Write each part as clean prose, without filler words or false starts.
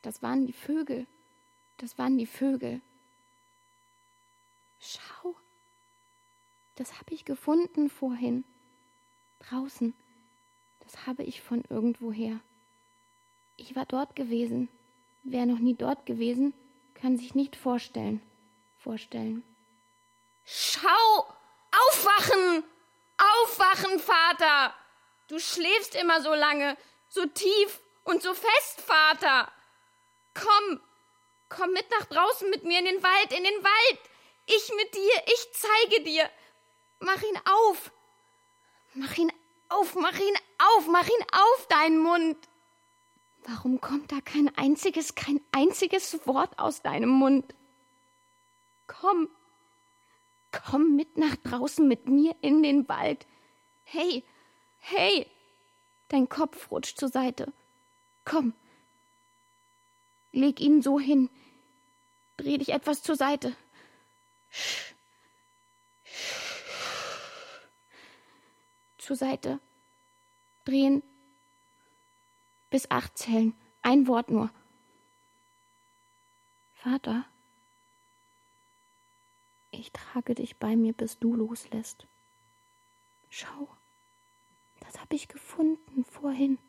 Das waren die Vögel. Das waren die Vögel. Schau, das habe ich gefunden vorhin. Draußen. Das habe ich von irgendwoher. Ich war dort gewesen. Wer noch nie dort gewesen, kann sich nicht vorstellen. Schau! Aufwachen! Aufwachen, Vater! Du schläfst immer so lange, so tief und so fest, Vater! Komm mit nach draußen mit mir in den Wald, Ich mit dir, ich zeige dir. Mach ihn auf! Mach ihn auf, deinen Mund! Warum kommt da kein einziges Wort aus deinem Mund? Komm mit nach draußen mit mir in den Wald. Hey, dein Kopf rutscht zur Seite. Komm, leg ihn so hin. Dreh dich etwas zur Seite. Zur Seite. Drehen. Bis 8 zählen. Ein Wort nur. Vater, ich trage dich bei mir, bis du loslässt. Schau, das habe ich gefunden vorhin.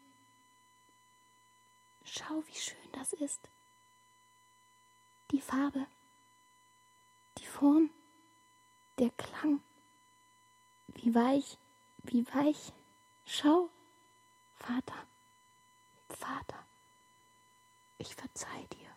Schau, wie schön das ist. Die Farbe, die Form, der Klang. Wie weich. Schau, Vater, ich verzeih dir.